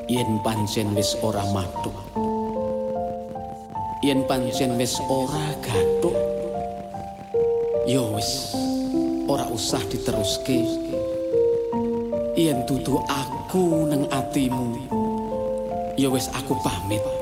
yen pancen wis ora matuk, yen pancen wis ora gathuk, ya wis ora usah diteruske. Yen dudu aku nang atimu, ya wis aku pamit.